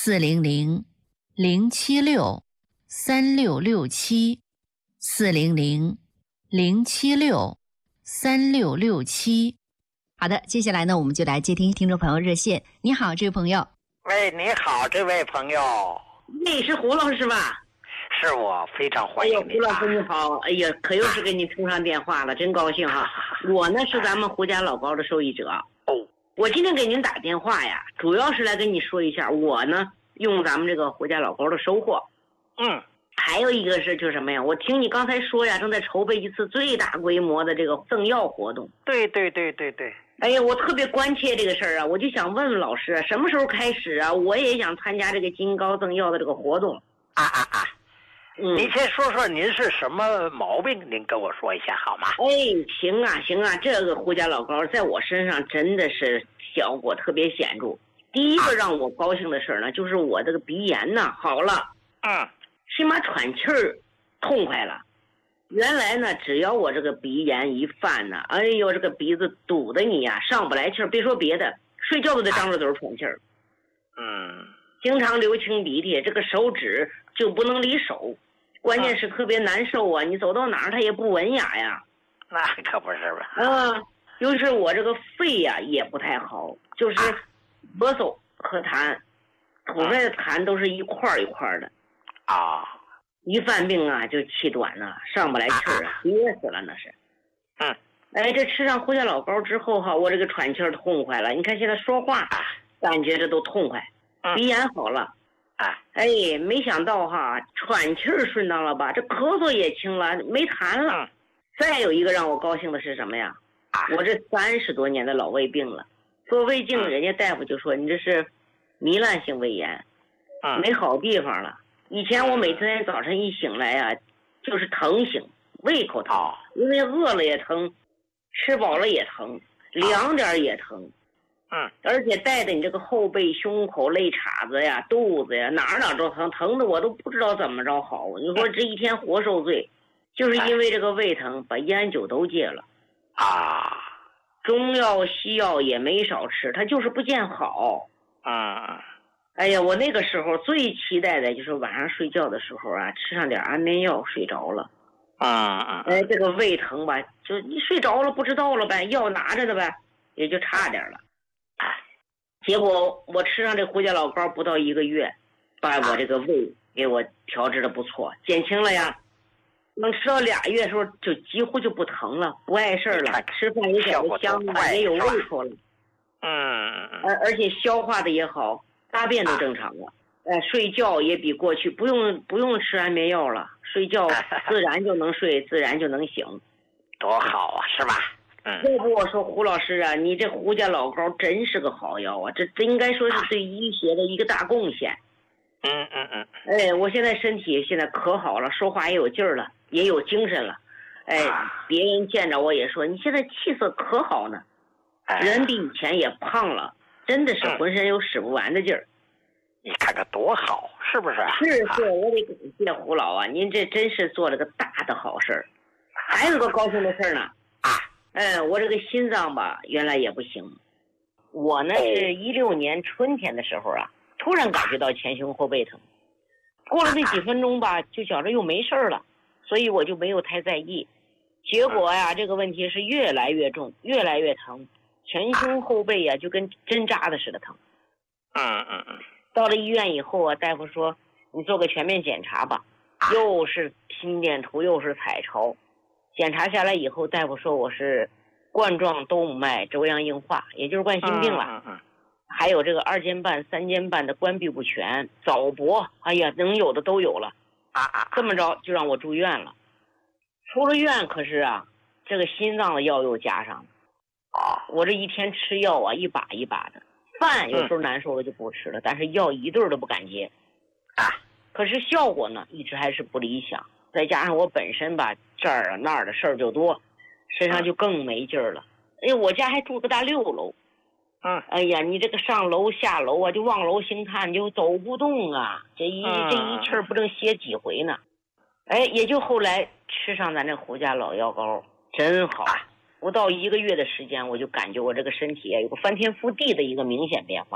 400-076-3667，400-076-3667。好的，接下来呢，我们就来接听听众朋友热线。你好，这位朋友。 喂，你好，这位朋友。 你是胡老师吧？ 是我，非常欢迎你。 胡老师你好，哎呀，可又是给你通上电话了，真高兴哈。我呢是咱们胡家老高的受益者。我今天给您打电话呀，主要是来跟你说一下我呢用咱们这个胡家老高的收获。还有一个是就是什么呀？我听你刚才说呀，正在筹备一次最大规模的这个赠药活动。 对。 哎呀，我特别关切这个事儿啊，我就想问问老师，什么时候开始啊？我也想参加这个金高赠药的这个活动。 您先说说您是什么毛病，您跟我说一下好吗？ 行啊，这个胡家老高在我身上真的是效果特别显著。第一个让我高兴的事呢，就是我这个鼻炎呢好了，起码喘气儿痛快了。原来呢，只要我这个鼻炎一犯呢，哎呦，这个鼻子堵得你呀上不来气儿，别说别的，睡觉都得张着嘴喘气儿。经常流清鼻涕，这个手指就不能离手。关键是特别难受啊！你走到哪儿它也不文雅呀。 那可不是吧？ 就是我这个肺呀也不太好，就是咳嗽和痰，吐出来的痰都是一块一块的。一犯病啊就气短了，上不来气儿啊，憋死了那是。这吃上胡家老膏之后哈，我这个喘气儿痛快了。你看现在说话感觉这都痛快，鼻炎好了。没想到哈，喘气儿顺当了吧，这咳嗽也轻了，没痰了。再有一个让我高兴的是什么呀？我这30多年的老胃病了，做胃镜，人家大夫就说你这是糜烂性胃炎，没好地方了。以前我每天早晨一醒来呀，就是疼醒，胃口疼，因为饿了也疼，吃饱了也疼，凉点也疼。而且带的你这个后背、胸口、肋叉子呀、肚子呀，哪都疼，疼的我都不知道怎么着好。你说这一天活受罪，就是因为这个胃疼，把烟酒都戒了。中药西药也没少吃，它就是不见好。哎呀，我那个时候最期待的就是晚上睡觉的时候啊，吃上点安眠药睡着了。这个胃疼吧，就你睡着了不知道了呗，药拿着的呗，也就差点了。结果我吃上这胡家老膏不到1个月，把我这个胃给我调治的不错，减轻了呀。能吃到2月的时候就几乎就不疼了，不碍事了，吃饭也觉得香了，也有胃口了。而且消化的也好，大便都正常了。睡觉也比过去不用吃安眠药了，睡觉自然就能睡，自然就能醒， 多好啊，是吧？ 要不我说胡老师啊，你这胡家老膏真是个好药啊，这应该说是对医学的一个大贡献。我现在身体现在可好了，说话也有劲儿了，也有精神了。别人见着我也说你现在气色可好呢，人比以前也胖了，真的是浑身有使不完的劲儿。 你看看多好，是不是？ 是，我得感谢胡老啊，您这真是做了个大的好事儿。还有个高兴的事儿呢。我这个心脏吧原来也不行，我呢是16年春天的时候啊，突然感觉到前胸后背疼，过了这几分钟吧就觉着又没事了，所以我就没有太在意。结果呀这个问题是越来越重，越来越疼，前胸后背呀就跟针扎的似的疼。到了医院以后啊，大夫说你做个全面检查吧，又是心电图又是彩超。检查下来以后，大夫说我是冠状动脉粥样硬化，也就是冠心病了。还有这个2间半、3间半的关闭不全、早搏，哎呀，能有的都有了。这么着就让我住院了。出了院可是啊，这个心脏的药又加上了。我这一天吃药啊，一把一把的。饭有时候难受了就不吃了，但是药一顿都不敢接。可是效果呢，一直还是不理想。再加上我本身吧，这儿啊那儿的事儿就多，身上就更没劲儿了。我家还住个大6楼。哎呀，你这个上楼下楼啊，就望楼兴叹，就走不动啊。这一气儿不正歇几回呢。也就后来吃上咱这胡家老药膏，真好。不到1个月的时间，我就感觉我这个身体有个翻天覆地的一个明显变化。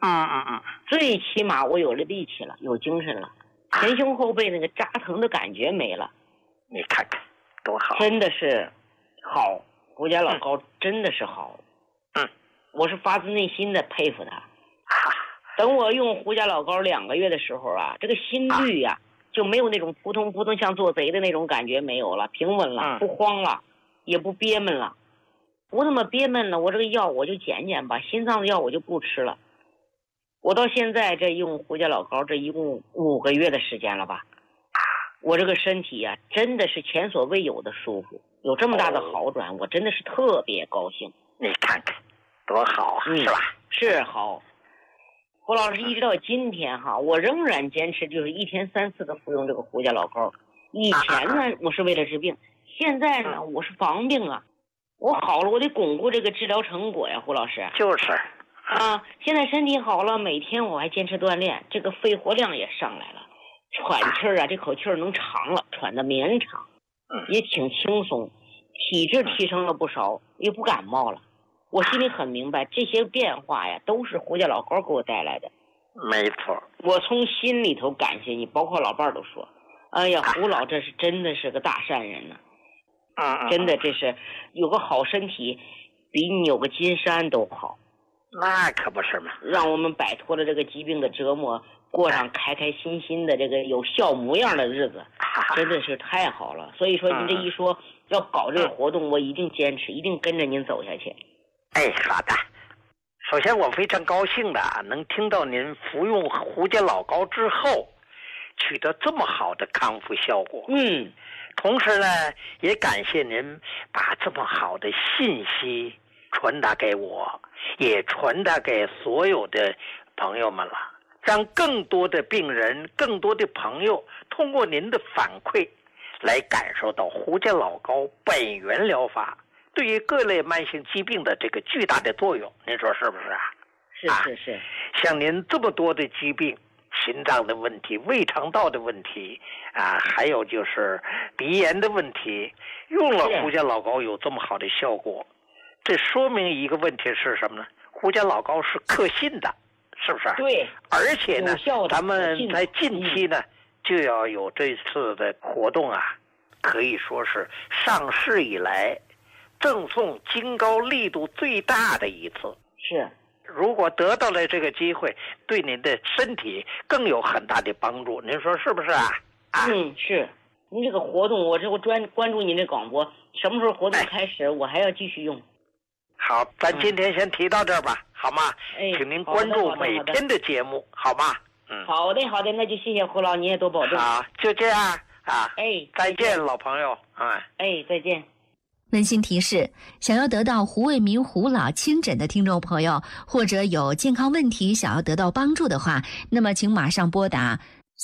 最起码我有了力气了，有精神了，前胸后背那个扎疼的感觉没了。 你看看多好， 真的是好，胡家老高真的是好。我是发自内心的佩服他。等我用胡家老高2个月的时候啊，这个心率呀，就没有那种扑通扑通像做贼的那种感觉没有了，平稳了，不慌了，也不憋闷了。不那么憋闷了，我这个药我就减减吧，心脏的药我就不吃了。我到现在这用胡家老高，这一共5个月的时间了吧，我这个身体呀，真的是前所未有的舒服，有这么大的好转，我真的是特别高兴。 你看看多好啊，是吧？ 是好。胡老师一直到今天哈，我仍然坚持就是1天3次的服用这个胡家老高。以前呢，我是为了治病，现在呢，我是防病啊。我好了，我得巩固这个治疗成果呀，胡老师。 就是啊，现在身体好了，每天我还坚持锻炼，这个肺活量也上来了，喘气儿啊，这口气儿能长了，喘得绵长，也挺轻松，体质提升了不少，也不感冒了。我心里很明白，这些变化呀，都是胡家老高给我带来的。 没错， 我从心里头感谢你，包括老伴儿都说，哎呀，胡老这是真的是个大善人呢。真的这是有个好身体，比你有个金山都好。 那可不是嘛， 让我们摆脱了这个疾病的折磨，过上开开心心的这个有笑模样的日子，真的是太好了。所以说您这一说要搞这个活动，我一定坚持，一定跟着您走下去。 好的。首先我非常高兴的能听到您服用胡家老高之后取得这么好的康复效果。同时呢，也感谢您把这么好的信息传达给我，也传达给所有的朋友们了，让更多的病人、更多的朋友通过您的反馈来感受到胡家老高本源疗法对于各类慢性疾病的这个巨大的作用。您说是不是啊？ 是。 像您这么多的疾病，心脏的问题、胃肠道的问题还有就是鼻炎的问题，用了胡家老高有这么好的效果，这说明一个问题是什么呢？胡家老高是可信的，是不是？ 对。 而且呢，咱们在近期呢就要有这次的活动可以说是上市以来赠送金高力度最大的一次。 是。 如果得到了这个机会，对您的身体更有很大的帮助，您说是不是是。您这个活动，我关注您这广播，什么时候活动开始，我还要继续用。 好，咱今天先提到这儿吧，好吗？请您关注每天的节目，好吗？ 好的，那就谢谢胡老，你也多保重。 好，就这样再见，老朋友。 再见。 温馨提示：想要得到胡卫民胡老亲诊的听众朋友，或者有健康问题想要得到帮助的话，那么请马上拨打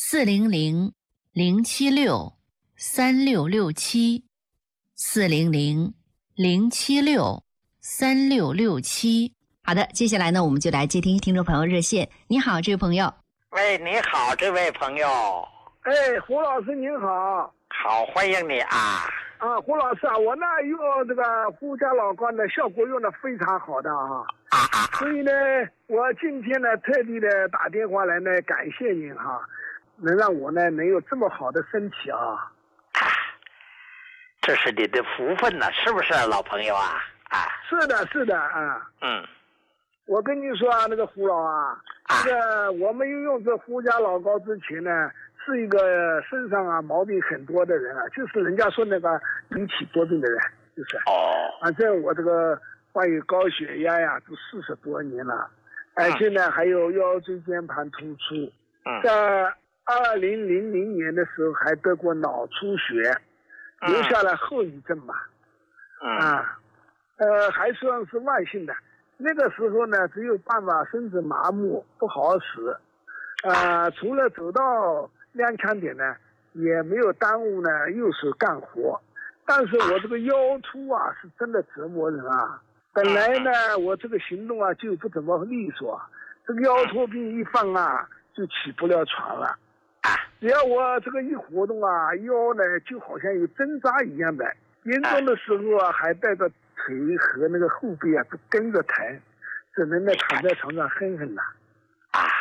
400-076-3667 400-076-3667。好的，接下来呢，我们就来接听听众朋友热线。你好，这位朋友。 喂，你好，这位朋友。 胡老师您好。 好，欢迎你胡老师我呢用这个胡家老高呢，效果用的非常好的所以呢，我今天呢特地的打电话来呢，感谢您能让我呢能有这么好的身体这是你的福分呢，是不是老朋友是的我跟你说那个胡老这个我们用这胡家老高之前呢，是一个身上毛病很多的人就是人家说那个引起多病的人，就是反正我这个患有高血压都40多年了，而且呢还有腰椎间盘突出，在2000年的时候还得过脑出血，留下了后遗症嘛，还算是慢性的。那个时候呢，只有办法身子麻木，不好使，除了走到踉跄点呢，也没有耽误呢右手干活。但是我这个腰突是真的折磨人本来呢我这个行动就不怎么利索，这个腰突病一犯就起不了床了。只要我这个一活动腰呢就好像有针扎一样的，严重的时候还带着腿和那个后背都跟着疼，只能呢躺在床上哼哼了。 啊。